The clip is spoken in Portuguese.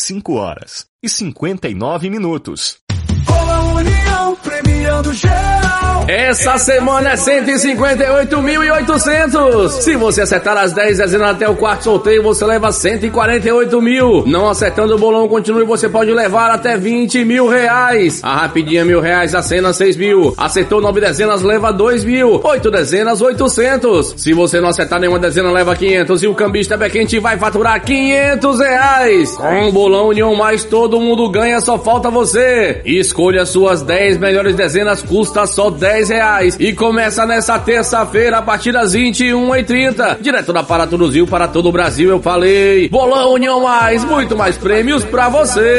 5h59. União premiando geral. Essa semana é 158.800. Se você acertar as 10 dezenas até o quarto sorteio, você leva 148 mil. Não acertando o bolão continue, você pode levar até 20 mil reais. A rapidinha R$1.000, a cena 6 mil. Acertou 9 dezenas, leva 2 mil. 8 dezenas, 800. Se você não acertar nenhuma dezena, leva 500. E o cambista Bequente vai faturar 500 reais. Com o bolão União Mais, todo mundo ganha, só falta você. Escolha suas 10 melhores dezenas, custa só R$10 e começa nessa terça-feira a partir das 21h30, direto da Paraturuzil para todo o Brasil. Eu falei, bolão União Mais, muito mais prêmios pra você.